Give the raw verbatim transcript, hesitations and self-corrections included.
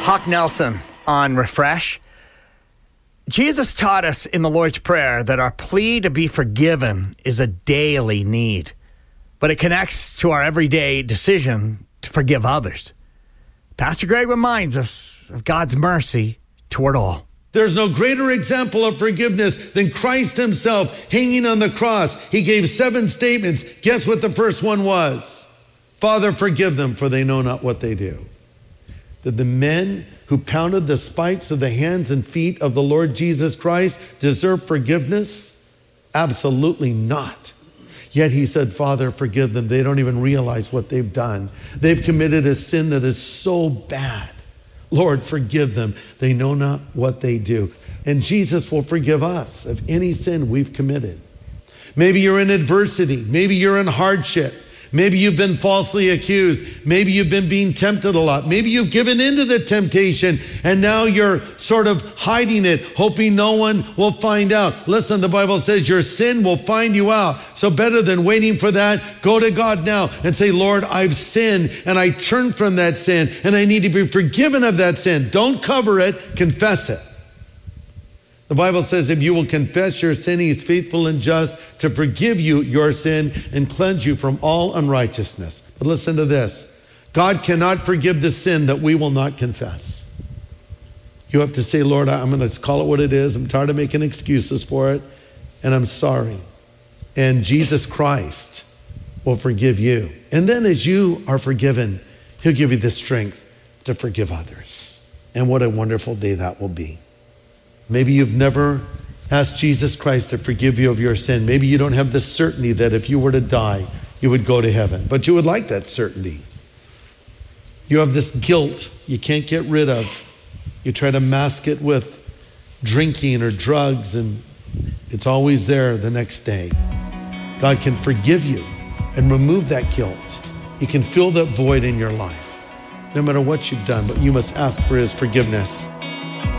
Hawk Nelson on Refresh. Jesus taught us in the Lord's Prayer that our plea to be forgiven is a daily need, but it connects to our everyday decision to forgive others. Pastor Greg reminds us of God's mercy toward all. There's no greater example of forgiveness than Christ himself hanging on the cross. He gave seven statements. Guess what the first one was? Father, forgive them, for they know not what they do. Did the men who pounded the spikes of the hands and feet of the Lord Jesus Christ deserve forgiveness? Absolutely not. Yet he said, Father, forgive them. They don't even realize what they've done. They've committed a sin that is so bad. Lord, forgive them. They know not what they do. And Jesus will forgive us of any sin we've committed. Maybe you're in adversity. Maybe you're in hardship. Maybe you've been falsely accused. Maybe you've been being tempted a lot. Maybe you've given into the temptation and now you're sort of hiding it, hoping no one will find out. Listen, the Bible says your sin will find you out. So better than waiting for that, go to God now and say, Lord, I've sinned and I turn from that sin and I need to be forgiven of that sin. Don't cover it, confess it. The Bible says if you will confess your sin, he's faithful and just to forgive you your sin and cleanse you from all unrighteousness. But listen to this. God cannot forgive the sin that we will not confess. You have to say, Lord, I'm going to call it what it is. I'm tired of making excuses for it, and I'm sorry. And Jesus Christ will forgive you. And then as you are forgiven, he'll give you the strength to forgive others. And what a wonderful day that will be. Maybe you've never asked Jesus Christ to forgive you of your sin. Maybe you don't have the certainty that if you were to die, you would go to heaven. But you would like that certainty. You have this guilt you can't get rid of. You try to mask it with drinking or drugs, and it's always there the next day. God can forgive you and remove that guilt. He can fill that void in your life, no matter what you've done, but you must ask for his forgiveness.